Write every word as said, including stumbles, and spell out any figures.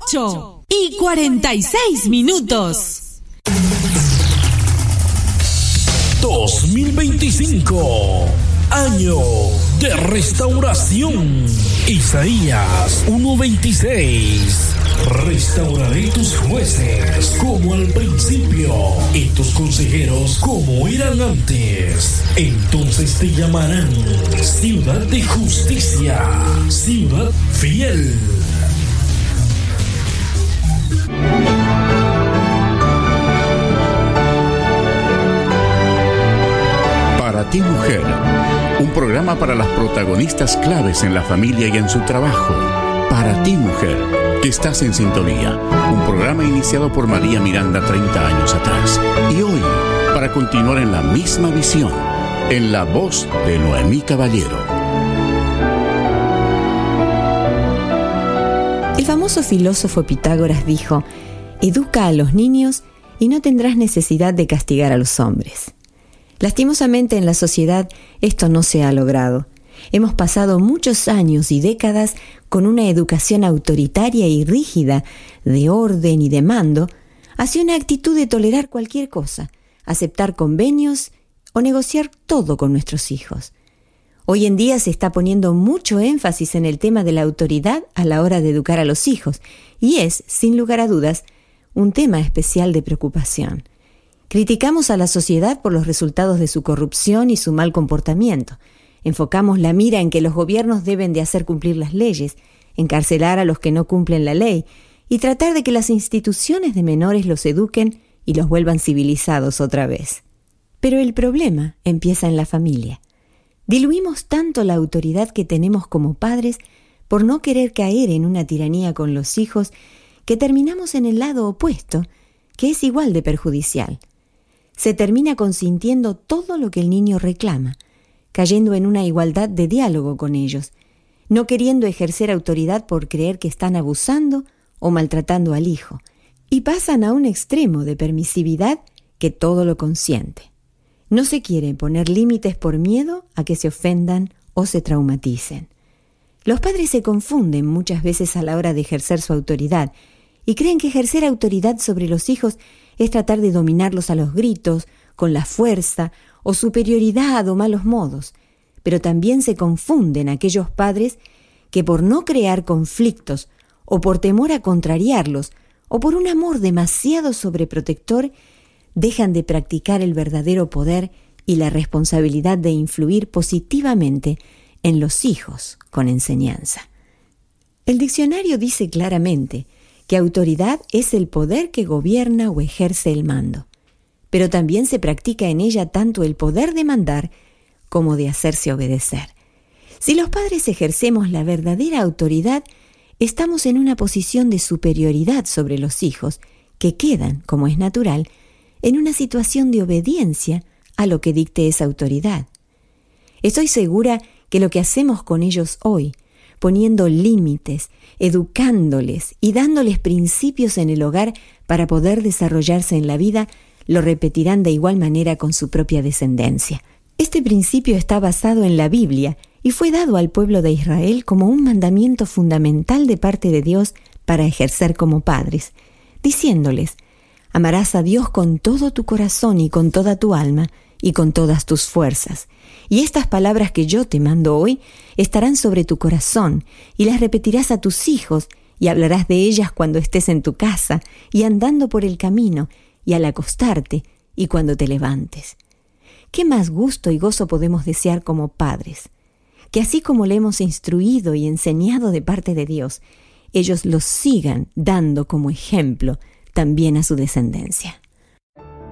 ocho y cuarenta y seis minutos. dos mil veinticinco, año de restauración. Isaías uno veintiséis. Restauraré tus jueces como al principio y tus consejeros como eran antes. Entonces te llamarán ciudad de justicia, ciudad fiel. Para ti, mujer, un programa para las protagonistas claves en la familia y en su trabajo. Para ti, mujer, que estás en sintonía, un programa iniciado por María Miranda treinta años atrás. Y hoy, para continuar en la misma visión, en la voz de Noemí Caballero. El famoso filósofo Pitágoras dijo: educa a los niños y no tendrás necesidad de castigar a los hombres. Lastimosamente en la sociedad esto no se ha logrado. Hemos pasado muchos años y décadas con una educación autoritaria y rígida, de orden y de mando, hacia una actitud de tolerar cualquier cosa, aceptar convenios o negociar todo con nuestros hijos. Hoy en día se está poniendo mucho énfasis en el tema de la autoridad a la hora de educar a los hijos, y es, sin lugar a dudas, un tema especial de preocupación. Criticamos a la sociedad por los resultados de su corrupción y su mal comportamiento. Enfocamos la mira en que los gobiernos deben de hacer cumplir las leyes, encarcelar a los que no cumplen la ley y tratar de que las instituciones de menores los eduquen y los vuelvan civilizados otra vez. Pero el problema empieza en la familia. Diluimos tanto la autoridad que tenemos como padres por no querer caer en una tiranía con los hijos que terminamos en el lado opuesto, que es igual de perjudicial. Se termina consintiendo todo lo que el niño reclama, cayendo en una igualdad de diálogo con ellos, no queriendo ejercer autoridad por creer que están abusando o maltratando al hijo, y pasan a un extremo de permisividad que todo lo consiente. No se quiere poner límites por miedo a que se ofendan o se traumaticen. Los padres se confunden muchas veces a la hora de ejercer su autoridad y creen que ejercer autoridad sobre los hijos es tratar de dominarlos a los gritos, con la fuerza o superioridad o malos modos, pero también se confunden aquellos padres que por no crear conflictos o por temor a contrariarlos o por un amor demasiado sobreprotector, dejan de practicar el verdadero poder y la responsabilidad de influir positivamente en los hijos con enseñanza. El diccionario dice claramente que autoridad es el poder que gobierna o ejerce el mando, pero también se practica en ella tanto el poder de mandar como de hacerse obedecer. Si los padres ejercemos la verdadera autoridad, estamos en una posición de superioridad sobre los hijos, que quedan, como es natural, en una situación de obediencia a lo que dicte esa autoridad. Estoy segura que lo que hacemos con ellos hoy, poniendo límites, educándoles y dándoles principios en el hogar para poder desarrollarse en la vida, lo repetirán de igual manera con su propia descendencia. Este principio está basado en la Biblia y fue dado al pueblo de Israel como un mandamiento fundamental de parte de Dios para ejercer como padres, diciéndoles: amarás a Dios con todo tu corazón y con toda tu alma y con todas tus fuerzas. Y estas palabras que yo te mando hoy estarán sobre tu corazón, y las repetirás a tus hijos, y hablarás de ellas cuando estés en tu casa, y andando por el camino, y al acostarte, y cuando te levantes. ¿Qué más gusto y gozo podemos desear como padres? Que así como le hemos instruido y enseñado de parte de Dios, ellos los sigan dando como ejemplo también a su descendencia.